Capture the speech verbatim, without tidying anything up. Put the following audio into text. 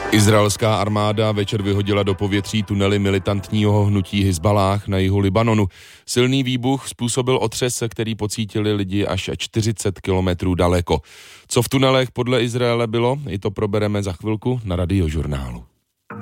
Izraelská armáda večer vyhodila do povětří tunely militantního hnutí Hizballáh na jihu Libanonu. Silný výbuch způsobil otřes, který pocítili lidi až čtyřicet kilometrů daleko. Co v tunelech podle Izraele bylo, i to probereme za chvilku na Radiožurnálu.